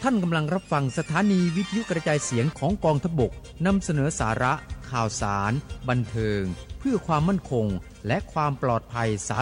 ท่านกำลังรับฟังสถานีวิทยุกระจายเสียงของกองทัพบกนำเสนอสาระข่าวสารบันเทิงเพื่อความมั่นคงและความปลอดภัยสา